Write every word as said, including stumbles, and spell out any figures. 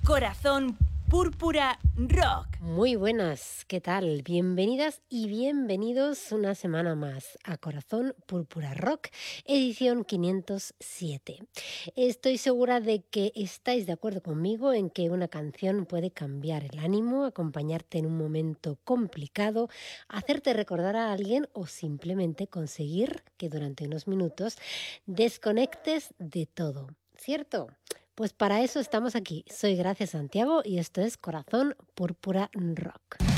Corazón Púrpura Rock. Muy buenas, ¿qué tal? Bienvenidas y bienvenidos una semana más a Corazón Púrpura Rock, edición quinientos siete. Estoy segura de que estáis de acuerdo conmigo en que una canción puede cambiar el ánimo, acompañarte en un momento complicado, hacerte recordar a alguien o simplemente conseguir que durante unos minutos desconectes de todo, ¿cierto? Pues para eso estamos aquí. Soy Gracia Santiago y esto es Corazón Púrpura Rock.